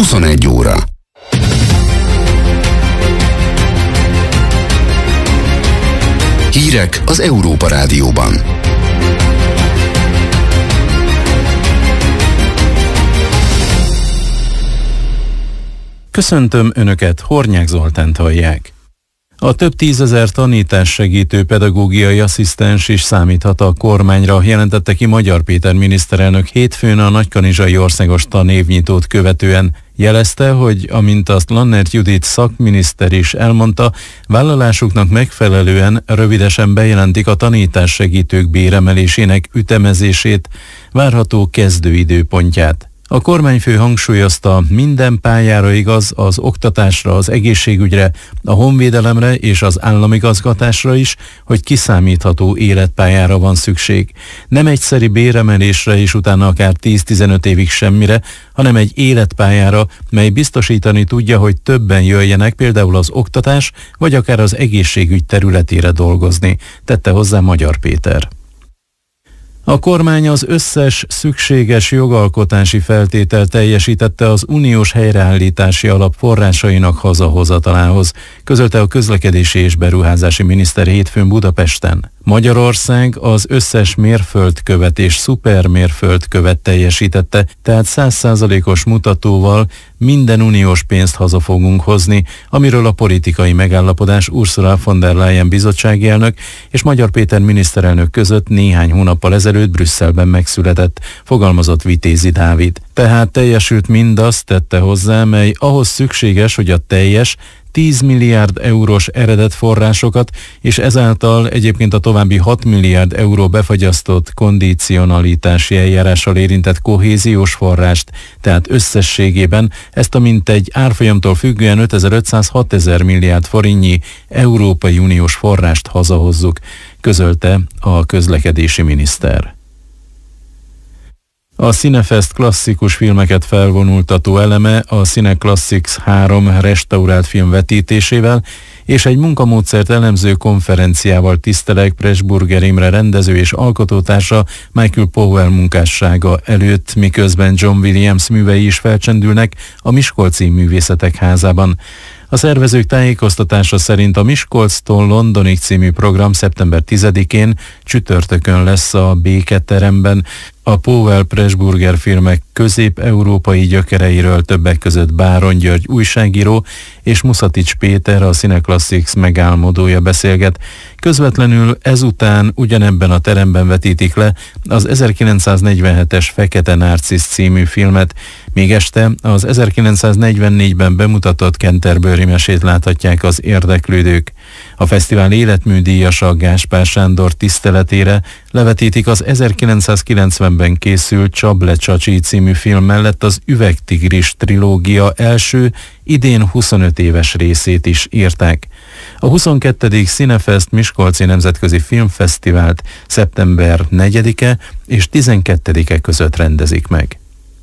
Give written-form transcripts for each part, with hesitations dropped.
21 óra. Hírek az Európa Rádióban. Köszöntöm Önöket, Hornyák Zoltánt hallják. A több tízezer tanítássegítő pedagógiai asszisztens is számíthat a kormányra, jelentette ki Magyar Péter miniszterelnök hétfőn a Nagykanizsai Országos Tanévnyitót követően. Jelezte, hogy amint azt Lannert Judit szakminiszter is elmondta, vállalásuknak megfelelően rövidesen bejelentik a tanítássegítők béremelésének ütemezését, várható kezdőidőpontját. A kormányfő hangsúlyozta, minden pályára igaz, az oktatásra, az egészségügyre, a honvédelemre és az államigazgatásra is, hogy kiszámítható életpályára van szükség. Nem egyszeri béremelésre és utána akár 10-15 évig semmire, hanem egy életpályára, mely biztosítani tudja, hogy többen jöjjenek például az oktatás vagy akár az egészségügy területére dolgozni, tette hozzá Magyar Péter. A kormány az összes szükséges jogalkotási feltételt teljesítette az uniós helyreállítási alap forrásainak hazahozatalához, közölte a közlekedési és beruházási miniszter hétfőn Budapesten. Magyarország az összes mérföldkövet és szupermérföldkövet teljesítette, tehát 100%-os mutatóval minden uniós pénzt haza fogunk hozni, amiről a politikai megállapodás Ursula von der Leyen bizottsági elnök és Magyar Péter miniszterelnök között néhány hónappal ezelőtt Brüsszelben megszületett, fogalmazott Vitézi Dávid. Tehát teljesült mindazt, tette hozzá, mely ahhoz szükséges, hogy a teljes 10 milliárd eurós eredetforrásokat, és ezáltal egyébként a további 6 milliárd euró befagyasztott kondicionalitási eljárással érintett kohéziós forrást, tehát összességében ezt a mintegy árfolyamtól függően 5500-6000 milliárd forintnyi Európai Uniós forrást hazahozzuk, közölte a közlekedési miniszter. A Cinefest klasszikus filmeket felvonultató eleme a Cineclassics 3 restaurált film vetítésével és egy munkamódszert elemző konferenciával tiszteleg Pressburger Imre rendező és alkotótársa Michael Powell munkássága előtt, miközben John Williams művei is felcsendülnek a Miskolci Művészetek Házában. A szervezők tájékoztatása szerint a Miskolctól Londonig című program szeptember 10-én csütörtökön lesz a Béketeremben. A Powell Pressburger filmek közép-európai gyökereiről többek között Báron György újságíró és Muszatics Péter, a Cineclassics megálmodója beszélget. Közvetlenül ezután ugyanebben a teremben vetítik le az 1947-es Fekete Narcisz című filmet, még este az 1944-ben bemutatott Canterbury mesét láthatják az érdeklődők. A fesztivál életműdíjasa Gáspár Sándor tiszteletére levetítik az 1990-ben készült Csable Csacsi című film mellett az Üvegtigris trilógia első, idén 25 éves részét is írták. A 22. Cinefest Miskolci Nemzetközi Filmfesztivált szeptember 4-e és 12-e között rendezik meg.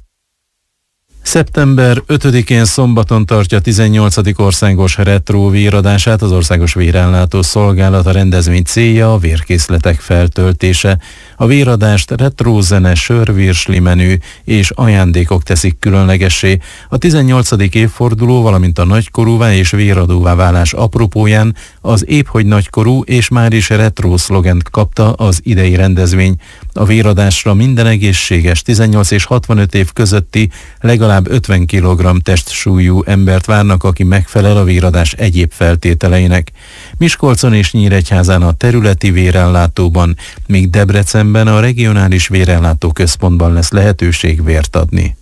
Szeptember 5-én szombaton tartja 18. országos retro véradását az Országos Vérellátó Szolgálat. A rendezvény célja a vérkészletek feltöltése. A véradást retrózene, sörvirsli menü és ajándékok teszik különlegessé. A 18. évforduló, valamint a nagykorúvá és véradóvá válás apropóján az épphogy nagykorú és már is retro szlogent kapta az idei rendezvény. A véradásra minden egészséges 18 és 65 év közötti legalább 50 kg testsúlyú embert várnak, aki megfelel a véradás egyéb feltételeinek. Miskolcon és Nyíregyházán a területi vérellátóban, míg Debrecenben a regionális vérellátó központban lesz lehetőség vért adni.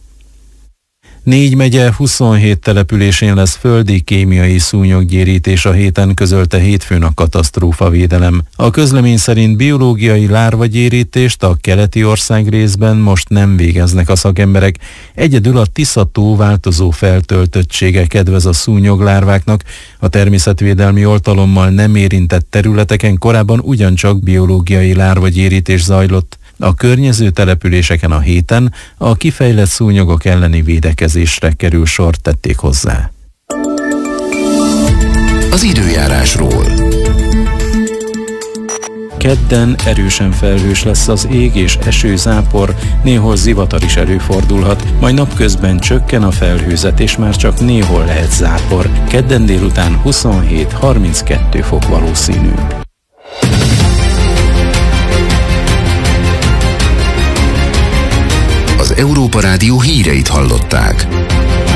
4 megye 27 településén lesz földi kémiai szúnyoggyérítés a héten, közölte hétfőn a katasztrófavédelem. A közlemény szerint biológiai lárvagyérítést a keleti ország részben most nem végeznek a szakemberek. Egyedül a Tisza-tó változó feltöltöttsége kedvez a szúnyoglárváknak. A természetvédelmi oltalommal nem érintett területeken korábban ugyancsak biológiai lárvagyérítés zajlott. A környező településeken a héten a kifejlett szúnyogok elleni védekezésre kerül sor, tették hozzá. Az időjárásról. Kedden erősen felhős lesz az ég és esőzápor, néhol zivatar is előfordulhat, majd napközben csökken a felhőzet és már csak néhol lehet zápor. Kedden délután 27-32 fok valószínű. Az Európa Rádió híreit hallották.